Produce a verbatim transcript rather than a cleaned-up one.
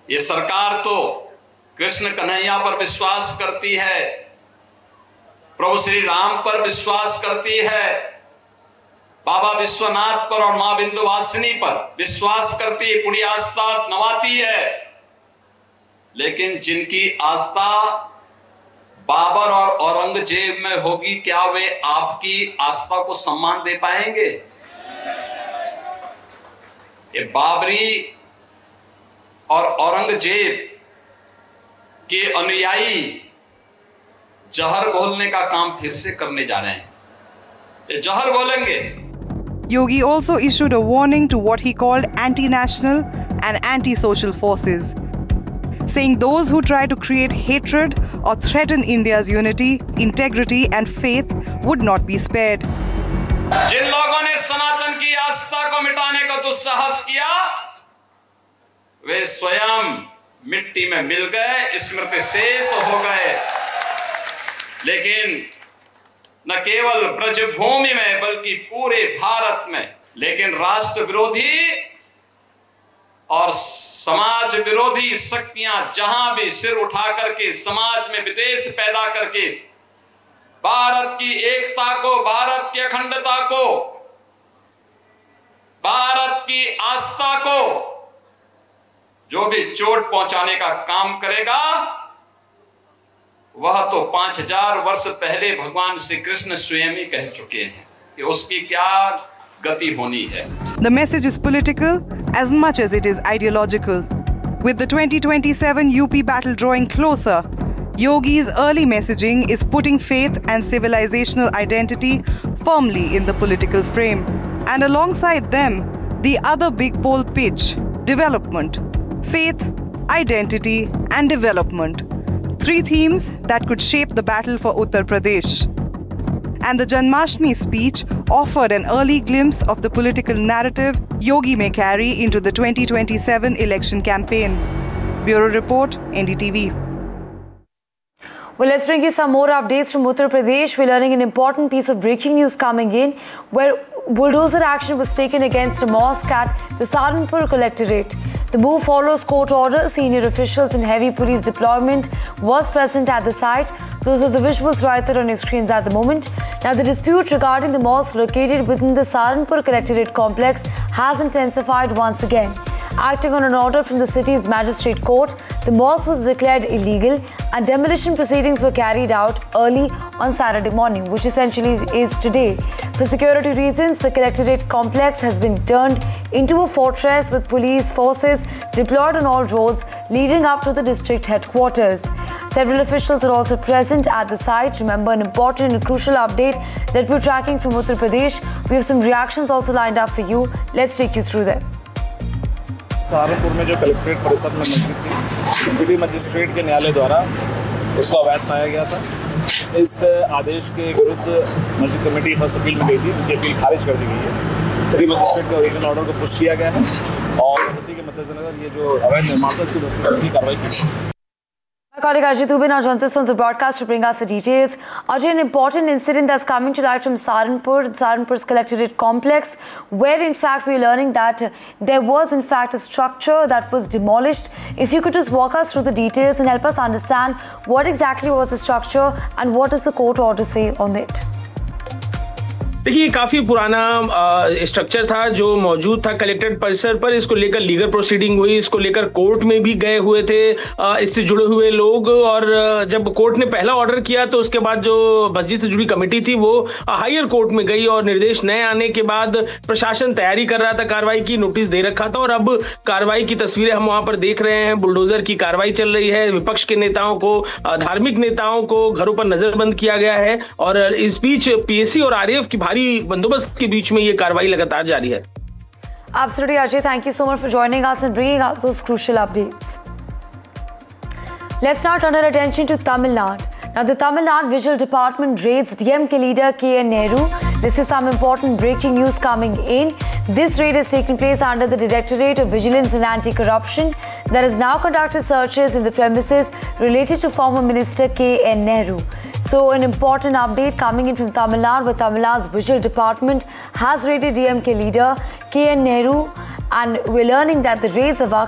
ये सरकार तो कृष्ण कन्हैया पर विश्वास करती है, प्रभु श्री राम पर विश्वास करती है, बाबा विश्वनाथ पर और मां विंध्यवासिनी पर विश्वास करती है, पूरी आस्था नवाती है। लेकिन जिनकी आस्था बाबर और औरंगजेब में होगी, क्या वे आपकी आस्था को सम्मान दे पाएंगे? ये बाबरी और औरंगजेब के अनुयायी जहर घोलने का काम फिर से करने जा रहे हैं। ये जहर घोलेंगे। Yogi also issued a warning to what he called anti-national and anti-social forces, saying those who try to create hatred or threaten India's unity, integrity and faith would not be spared. जिन लोगों ने सनातन की आस्था को मिटाने का दुस्साहस किया, वे स्वयं मिट्टी में मिल गए, स्मृति शेष हो गए। लेकिन न केवल ब्रजभूमि में बल्कि पूरे भारत में, लेकिन राष्ट्र विरोधी और समाज विरोधी शक्तियां जहां भी सिर उठा करके समाज में विद्वेष पैदा करके भारत की एकता को, भारत की अखंडता को, भारत की आस्था को जो भी चोट पहुंचाने का काम करेगा, वह तो पांच हजार वर्ष पहले भगवान श्री कृष्ण स्वयं ही कह चुके हैं कि उसकी क्या गति होनी है। The message is political as much as it is ideological. With the twenty twenty-seven U P battle drawing closer, Yogi's early messaging is putting faith and civilizational identity firmly in the political frame. And alongside them, the other big pole pitch, development. Faith, identity and development. Three themes that could shape the battle for Uttar Pradesh. And the Janmashtami speech offered an early glimpse of the political narrative Yogi may carry into the twenty twenty-seven election campaign. Bureau Report, N D T V. Well, let's bring you some more updates from Uttar Pradesh. We're learning an important piece of breaking news coming in, where bulldozer action was taken against a mosque at the Saharanpur Collectorate. The move follows court order. Senior officials and heavy police deployment was present at the site. Those are the visuals right there on your screens at the moment. Now, the dispute regarding the mosque located within the Saharanpur Collectorate complex has intensified once again. Acting on an order from the city's magistrate court, the mosque was declared illegal and demolition proceedings were carried out early on Saturday morning, which essentially is today. For security reasons, the collectorate complex has been turned into a fortress with police forces deployed on all roads leading up to the district headquarters. Several officials are also present at the site. Remember, an important and crucial update that we're tracking from Uttar Pradesh. We have some reactions also lined up for you. Let's take you through them. Saharanpur में जो collectorate परिसर में मस्जिद थी, deputy magistrate के न्यायालय द्वारा उसको अवैध पाया गया था। इस आदेश के विरुद्ध मस्जिद कमेटी फर्स्ट अपील में गई थी, उनकी अपील खारिज कर दी गई है। सिटी मजिस्ट्रेट के ओरिजिनल ऑर्डर को पुश किया गया है और उसी के मद्देनजर ये जो अवैध निर्माण था उसकी दूसरी कार्रवाई की। My colleague Ajay Dubey now joins us on the broadcast to bring us the details. Ajay, an important incident that's coming to light from Saharanpur, Saharanpur's collectorate complex, where in fact we're learning that there was in fact a structure that was demolished. If you could just walk us through the details and help us understand what exactly was the structure and what does the court order say on it? देखिए, काफ़ी पुराना structure था जो मौजूद था collectorate परिसर पर। इसको लेकर लीगल प्रोसीडिंग हुई, इसको लेकर कोर्ट में भी गए हुए थे आ, इससे जुड़े हुए लोग। और जब कोर्ट ने पहला ऑर्डर किया तो उसके बाद जो मस्जिद से जुड़ी कमेटी थी वो हायर कोर्ट में गई और निर्देश नए आने के बाद प्रशासन तैयारी कर रहा था कार्रवाई की, नोटिस दे रखा था। और अब कार्रवाई की तस्वीरें हम वहाँ पर देख रहे हैं। बुलडोजर की कार्रवाई चल रही है, विपक्ष के नेताओं को, धार्मिक नेताओं को घरों पर नजरबंद किया गया है और इस बीच पीएससी और आरएएफ की भारी बंदोबस्त के बीच में ये कार्रवाई लगातार जारी है। Absolutely, Ajay. Thank you so much for joining us and bringing us those crucial updates. Let's now turn our attention to Tamil Nadu. Now, the Tamil Nadu Visual Department raids D M K leader K N Nehru. This is some important breaking news coming in. This raid has taken place under the Directorate of Vigilance and Anti-Corruption that has now conducted searches in the premises related to former Minister K N Nehru. So, an important update coming in from Tamil Nadu, where Tamil Nadu's Visual Department has raided D M K leader K N Nehru, and we're learning that the raids have